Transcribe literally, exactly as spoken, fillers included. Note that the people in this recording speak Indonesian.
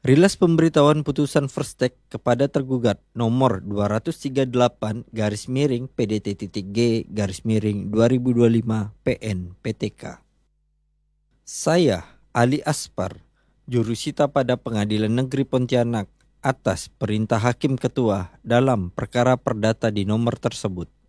Rilas pemberitahuan putusan First Take kepada tergugat nomor dua ratus tiga puluh delapan garis miring P D T.G garis miring dua ribu dua puluh lima P N P T K. Saya, Ali Aspar, jurusita pada Pengadilan Negeri Pontianak atas perintah Hakim Ketua dalam perkara perdata di nomor tersebut.